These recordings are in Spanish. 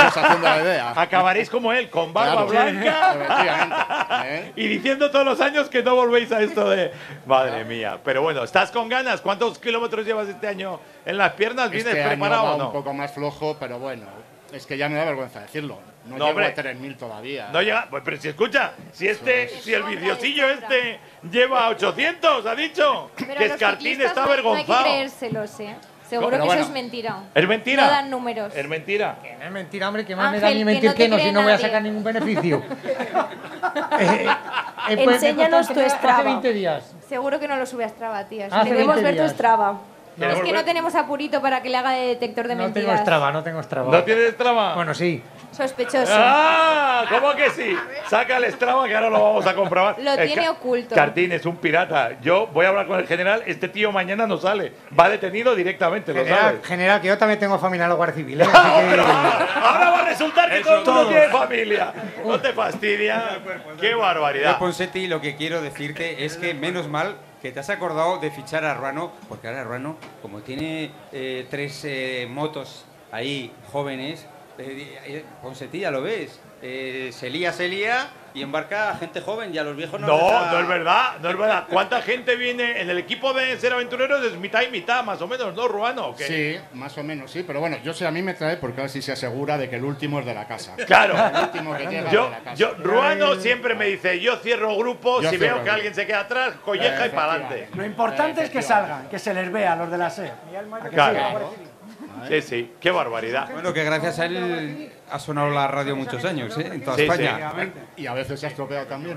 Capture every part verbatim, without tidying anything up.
estamos haciendo la idea. Acabaréis como él, con barba Claro. blanca. Efectivamente, ¿eh? Y diciendo todos los años que no volvéis a esto de... Madre mía. Pero bueno, ¿estás con ganas? ¿Cuántos kilómetros llevas este año en las piernas? ¿Vienes Este año preparado va o no? un poco más flojo, pero bueno, es que ya me da vergüenza decirlo. No, No, llego hombre. a tres mil todavía. No llega... Pues, pero si escucha, si este, si el viciosillo este lleva ochocientos, ha dicho. Pero Que los Escartín ciclistas está no- avergonzado. No hay que creérselos, ¿eh? Seguro Pero que bueno. eso es mentira. ¿Es mentira? No dan números. Es mentira. Que no es mentira, hombre, que más me da Ángel, ni que mentir no que te no, si cree no voy a nadie. sacar ningún beneficio. eh, eh, pues, Enséñanos me tu costó Strava. Hace veinte días. Seguro que no lo sube a Strava, tía. Eso Hace le Queremos veinte ver tu días. Strava. Pero es que no tenemos apurito para que le haga de detector de No mentiras. tengo Strava, no tengo Strava. ¿No tienes trama? Bueno, sí. Sospechoso. ¡Ah! ¿Cómo que sí? Saca el Strava que ahora lo vamos a comprobar. Lo El tiene Ca- oculto. Cartín es un pirata. Yo voy a hablar con el general. Este tío mañana no sale. Va detenido directamente, lo General, sabes. general, que yo también tengo familia en la Guardia Civil. ¿eh? Así que- Ahora va a resultar que Eso todo el mundo todos. tiene familia. No te fastidia. ¡Qué Yo, barbaridad! Ponsetti, lo que quiero decirte es que menos mal que te has acordado de fichar a Ruano, porque ahora Ruano, como tiene eh, tres eh, motos ahí jóvenes, eh, eh, Ponsetti, ya lo ves, eh, se lía, se lía y embarca a gente joven y a los viejos no No, les da- no es verdad, no es verdad. ¿Cuánta gente viene en el equipo de Ser Aventureros? Es mitad y mitad, más o menos, ¿no, Ruano? ¿O qué? Sí, más o menos, sí. Pero bueno, yo sé, a mí me trae porque así se asegura de que el último es de la casa. Claro. El último que llega Yo, de la casa. yo, Ruano siempre me dice, yo cierro grupo, Yo si cierro veo que grupo. alguien se queda atrás, colleja y para adelante. Efectivamente. Lo importante es que salgan, que se les vea a los de la S E. ¿A que Claro. sí? Sí, sí, qué barbaridad. Bueno, que gracias a él ha sonado la radio muchos años, ¿eh? En toda Sí, España. Y a veces se ha estropeado también.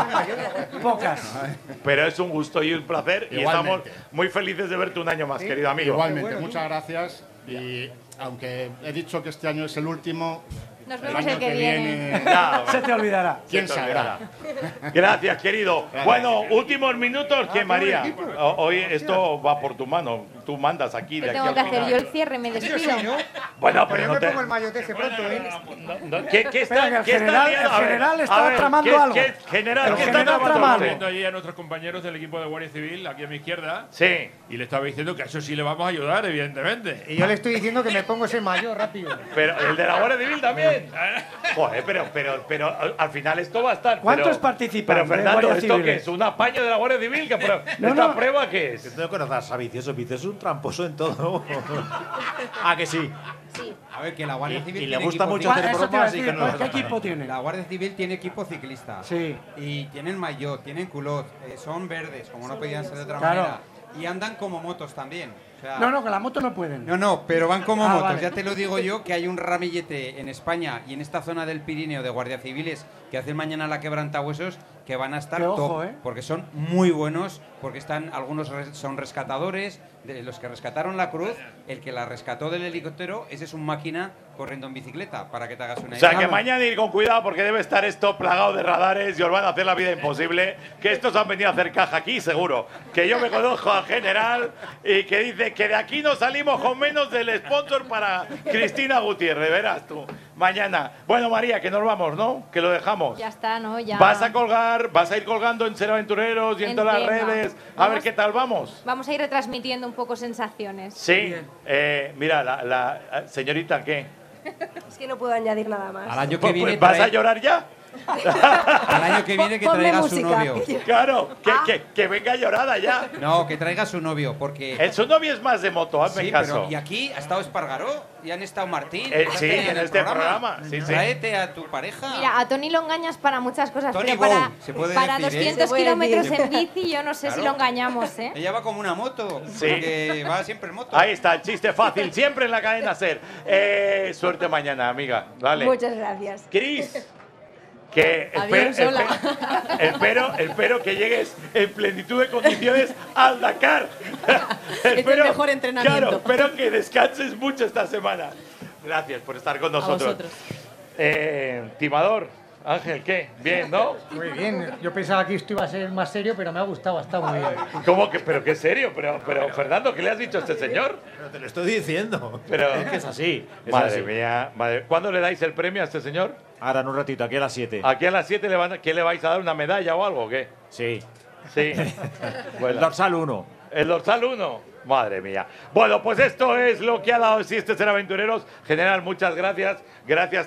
Pocas. Pero es un gusto y un placer y Igualmente. estamos muy felices de verte un año más, querido amigo. Igualmente, muchas gracias. Y aunque he dicho que este año es el último, Nos el vemos año el que que viene. viene, Ya, Se te olvidará. quién se te sabrá. Gracias, querido. Bueno, últimos minutos que María. o- Hoy esto va por tu mano. Tú mandas aquí de ¿Qué aquí tengo que al hacer? final. Yo el cierre, me despido. Bueno, Pero pero yo no me te. pongo el maillot ese pronto, ¿eh? No, no, ¿Qué, qué Espera, está, que el qué está general- liando? el A ver, general está a ver, tramando ¿qué- algo. qué- general, El ¿qué está general tramando trama usted? algo. Viendo allí a nuestros compañeros del equipo de Guardia Civil, aquí a mi izquierda, Sí. y le estaba diciendo que a eso sí le vamos a ayudar, evidentemente. Y yo le estoy diciendo que me pongo ese maillot rápido. Pero el de la Guardia Civil también. Joder, pero, pero, pero al- al final esto va a estar. ¿Cuántos pero- participan Pero de Fernando, Guardias ¿esto qué Civiles? es? ¿Un apaño de la Guardia Civil? ¿Qué prueba- No, ¿Esta no. prueba qué es? Tengo que conocer a Vicioso. Vicioso es un tramposo en todo. Ah, que sí. A ver, que la Guardia Y, Civil y le tiene gusta equipo mucho Ah, hacer eso te iba a bromas y decir, que no ¿qué equipo tiene? La Guardia Civil tiene equipo ciclista. Sí. Y tienen maillot, tienen culot, eh, son verdes, como no podían ser de otra Claro. manera. Y andan como motos también. O sea, No, no, con la moto no pueden. no, no, pero van como Ah, motos. vale. Ya te lo digo yo, que hay un ramillete en España y en esta zona del Pirineo de guardia civiles que hacen mañana la quebrantahuesos que van a estar Qué ojo, top, ¿eh? porque son muy buenos, porque están algunos res- son rescatadores, de los que rescataron la cruz, el que la rescató del helicóptero, ese es un máquina corriendo en bicicleta, para que te hagas una O sea, idea. que mañana ir con cuidado porque debe estar esto plagado de radares y os van a hacer la vida imposible. Que estos han venido a hacer caja aquí, seguro. Que yo me conozco al general y que dice que de aquí no salimos con menos del sponsor para Cristina Gutiérrez. Verás tú. Mañana. Bueno, María, que nos vamos, ¿no? Que lo dejamos. Ya está, ¿no? Ya. Vas a colgar, vas a ir colgando en Ser Aventureros y en todas las Entiendo. redes. A Vamos- ver qué tal vamos. Vamos a ir retransmitiendo un poco sensaciones. Sí. Eh, mira, la, la señorita, ¿qué? Es que no puedo añadir nada más. Al año que Pues, viene ¿vas a trae- llorar ya? al año que viene que Ponme traiga su música. novio. Claro, que, Ah. que, que venga llorada ya. No, que traiga su novio, porque El su novio es más de moto, hazme sí, caso. pero y aquí ha estado Espargaró y han estado Martín. Eh, has sí, tenido en este programa, sí, sí. Tráete a tu pareja. Mira, a Tony lo engañas para muchas cosas, Tony pero para, Bow, se puede para decir, ¿eh? doscientos Se puede kilómetros decir. en bici yo no sé si Claro. lo engañamos, ¿eh? Ella va como una moto, Sí. porque va siempre en moto. Ahí está, el chiste fácil, siempre en la cadena Ser. Eh, suerte mañana, amiga. Vale. Muchas gracias. Cris, que Adiós, espe- hola. espe- espero, espero que llegues en plenitud de condiciones al Dakar. el mejor entrenamiento. Claro, espero que descanses mucho esta semana. Gracias por estar con nosotros. vosotros. Eh, timador, Ángel, ¿qué? Bien, ¿no? Muy bien. Yo pensaba que esto iba a ser más serio, pero me ha gustado, ha estado muy bien. ¿Cómo que? ¿Pero qué serio? Pero, pero Fernando, ¿qué le has dicho a este señor? Pero te lo estoy diciendo. Pero- es que es así. es Madre así. mía, madre. ¿Cuándo le dais el premio a este señor? Ahora en un ratito, aquí a las siete. Aquí a las siete le van a- ¿qué le vais a dar? ¿Una medalla o algo o qué? Sí. Sí. El Bueno, dorsal uno. el dorsal uno. Madre mía. Bueno, pues esto es lo que ha dado Existe Ser Aventureros. General, muchas gracias. Gracias.